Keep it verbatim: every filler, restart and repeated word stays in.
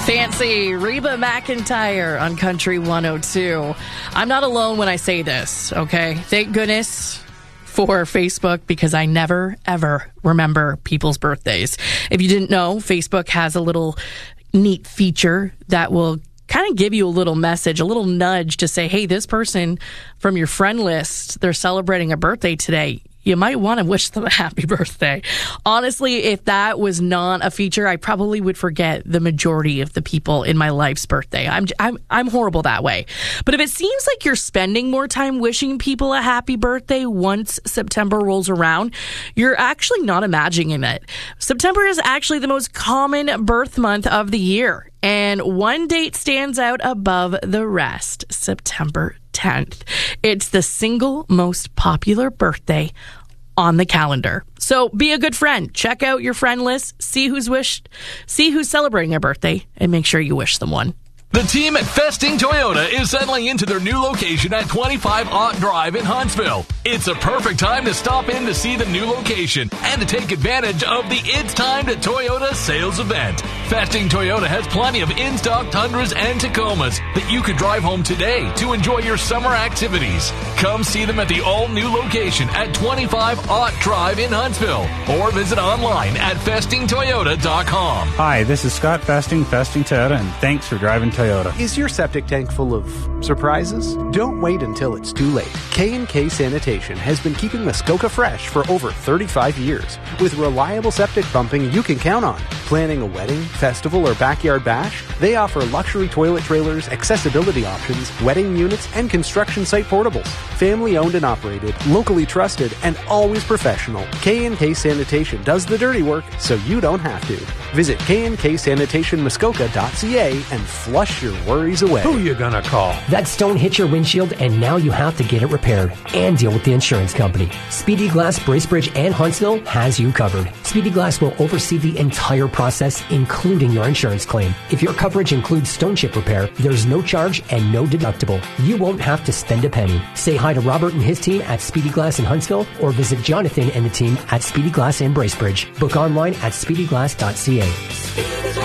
Fancy Reba McEntire on Country one oh two. I'm not alone when I say this, okay? Thank goodness for Facebook, because I never, ever remember people's birthdays. If you didn't know, Facebook has a little neat feature that will kind of give you a little message, a little nudge to say, hey, this person from your friend list, they're celebrating a birthday today. You might want to wish them a happy birthday. Honestly, if that was not a feature, I probably would forget the majority of the people in my life's birthday. I'm I'm I'm horrible that way. But if it seems like you're spending more time wishing people a happy birthday once September rolls around, you're actually not imagining it. September is actually the most common birth month of the year, and one date stands out above the rest: September tenth. It's the single most popular birthday on the calendar. So be a good friend. Check out your friend list, see who's wished, see who's celebrating their birthday, and make sure you wish them one. The team at Festing Toyota is settling into their new location at twenty-five Ott Drive in Huntsville. It's a perfect time to stop in to see the new location and to take advantage of the It's Time to Toyota sales event. Festing Toyota has plenty of in-stock Tundras and Tacomas that you could drive home today to enjoy your summer activities. Come see them at the all-new location at twenty-five Ott Drive in Huntsville, or visit online at festing toyota dot com. Hi, this is Scott Festing, Festing Toyota, and thanks for driving Toyota. Is your septic tank full of surprises? Don't wait until it's too late. K and K Sanitation has been keeping Muskoka fresh for over thirty-five years. With reliable septic pumping you can count on. Planning a wedding, festival, or backyard bash? They offer luxury toilet trailers, accessibility options, wedding units, and construction site portables. Family owned and operated, locally trusted, and always professional. K and K Sanitation does the dirty work so you don't have to. Visit k and k sanitation muskoka dot c a and flush your worries away. Who you gonna call? That stone hit your windshield and now you have to get it repaired and deal with the insurance company. Speedy Glass, Bracebridge, and Huntsville has you covered. Speedy Glass will oversee the entire process, including your insurance claim. If your coverage includes stone chip repair, there's no charge and no deductible. You won't have to spend a penny. Say hi to Robert and his team at Speedy Glass in Huntsville, or visit Jonathan and the team at Speedy Glass in Bracebridge. Book online at speedy glass dot c a.